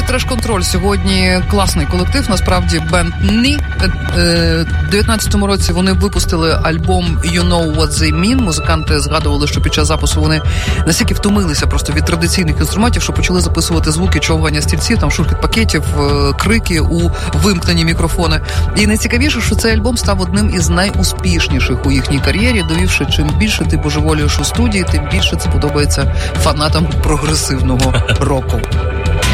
Треш-контроль. Сьогодні класний колектив, насправді, бенд Ні. У 19-му році вони випустили альбом You Know What They Mean. Музиканти згадували, що під час запису вони настільки втомилися просто від традиційних інструментів, що почали записувати звуки човгання стільців, там шурхіт пакетів, крики у вимкнені мікрофони. І найцікавіше, що цей альбом став одним із найуспішніших у їхній кар'єрі, довівши, чим більше ти божеволієш у студії, тим більше це подобається фанатам прогресивного року.